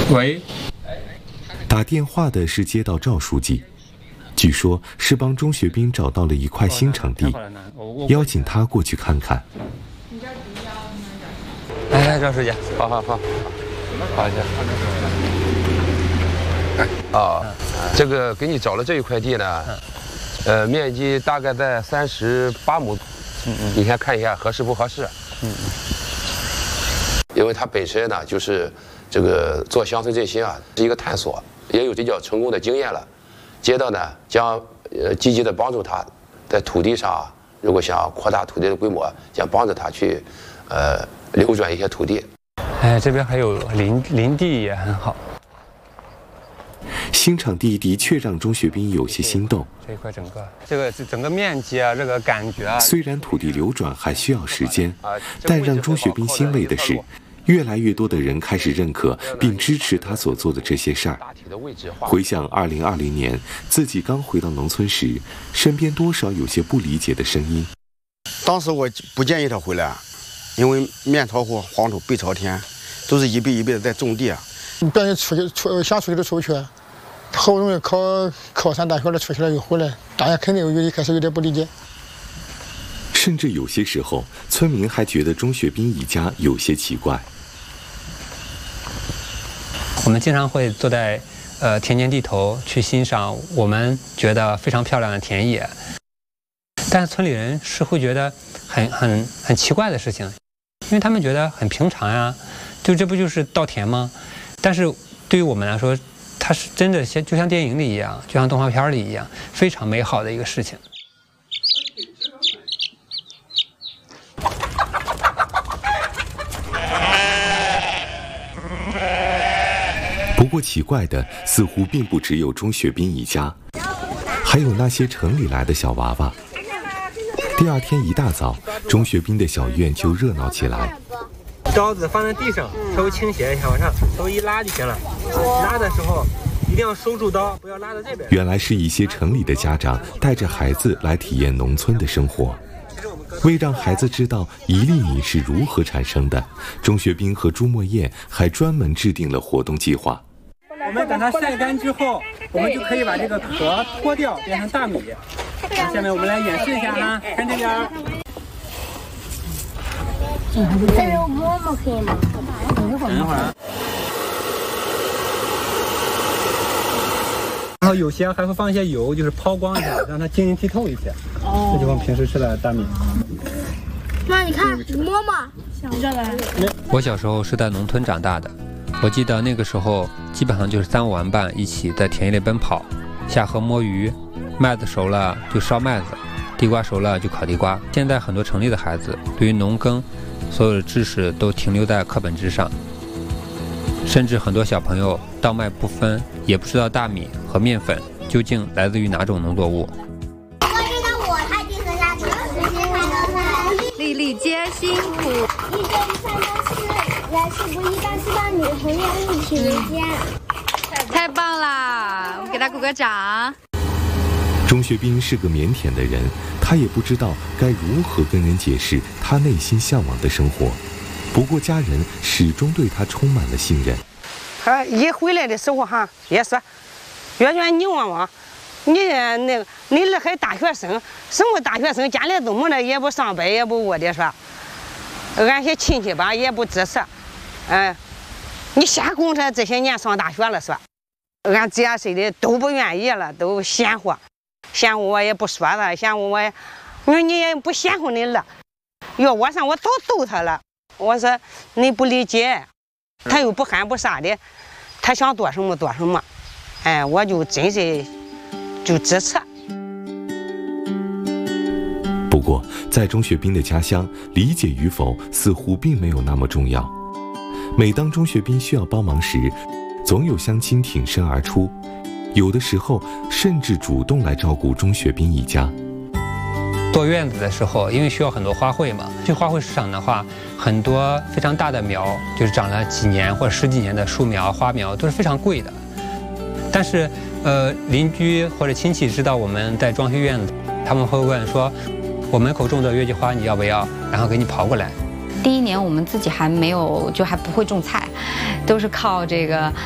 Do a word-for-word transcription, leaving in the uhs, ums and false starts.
喂， 打电话的是街道赵书记，据说是帮钟学斌找到了一块新场地，邀请他过去看看。 来来，赵书记，好好好，好一下。啊，这个给你找了这一块地呢，呃，面积大概在三十八亩，嗯嗯，你看看一下合适不合适？嗯，因为它本身呢就是这个做乡村振兴啊是一个探索，也有比较成功的经验了。街道呢将呃积极的帮助他，在土地上如果想扩大土地的规模，将帮着他去呃流转一些土地。 哎，这边还有林林地也很好。 新场地的确让钟学斌有些心动。 这一块整个这个整个面积啊，这个感觉啊， 虽然土地流转还需要时间，但让钟学斌欣慰的是，越来越多的人开始认可并支持他所做的这些事儿。回想二零二零年自己刚回到农村时，身边多少有些不理解的声音。 当时我不建议他回来，因为面朝河、黄土背朝天，都是一辈一辈的在种地啊。 别人出去出想出去就出去，好不容易考考上大学了，出去了又回来，大家肯定有一开始有点不理解。 甚至有些时候，村民还觉得钟学斌一家有些奇怪。 我们经常会坐在呃田间地头去欣赏我们觉得非常漂亮的田野，但是村里人是会觉得很很很奇怪的事情，因为他们觉得很平常呀，就这不就是稻田吗？但是对于我们来说，它是真的像就像电影里一样，就像动画片里一样，非常美好的一个事情。 不过奇怪的似乎并不只有钟学斌一家，还有那些城里来的小娃娃。第二天一大早，钟学斌的小院就热闹起来。 刀子放在地上，稍微倾斜一下，往上稍微一拉就行了。拉的时候一定要收住刀，不要拉到这边。 原来是一些城里的家长带着孩子来体验农村的生活。为让孩子知道一粒米是如何产生的，钟学斌和朱墨燕还专门制定了活动计划。 我们等它晒干之后，我们就可以把这个壳脱掉，变成大米。下面我们来演示一下哈，看这边。 这有馍馍可以吗？ 等一会儿。然后有些还会放一些油，就是抛光一下，让它晶莹剔透一些。哦，这就我们平时吃的大米。 妈，你看馍馍，你这来。 我小时候是在农村长大的，我记得那个时候基本上就是三五玩伴一起在田野里奔跑，下河摸鱼，麦子熟了就烧麦子，地瓜熟了就烤地瓜。现在很多城里的孩子对于农耕所有的知识都停留在课本之上，甚至很多小朋友稻麦不分，也不知道大米和面粉究竟来自于哪种农作物。 粒粒皆辛苦， 一粥一菜三四，来世不易，但是让你朋友一起为艰。 太棒啦！我们给他鼓个掌。 钟学斌是个腼腆的人，他也不知道该如何跟人解释他内心向往的生活。不过家人始终对他充满了信任。 他一回来的时候哈，也说，圆圆你望望，你那个你那还大学生，什么大学生，家里怎么的也不上班也不我的说，俺些亲戚吧也不支持，哎，你瞎供着这些年上大学了说，俺姐谁的都不愿意了，都嫌乎。嫌乎我也不说了，嫌乎我，我说你也不嫌乎你了，要我上我早揍他了。我说你不理解，他又不喊不啥的，他想做什么做什么，哎，我就真是就支持。 不过，在钟学斌的家乡，理解与否似乎并没有那么重要。每当钟学斌需要帮忙时，总有乡亲挺身而出。有的时候甚至主动来照顾钟学斌一家。 做院子的时候，因为需要很多花卉嘛，去花卉市场的话，很多非常大的苗，就是长了几年或者十几年的树苗、花苗都是非常贵的。但是，呃，邻居或者亲戚知道我们在装修院子，他们会问说，我门口种的月季花你要不要？然后给你刨过来。 第一年我们自己还没有，就还不会种菜，都是靠这个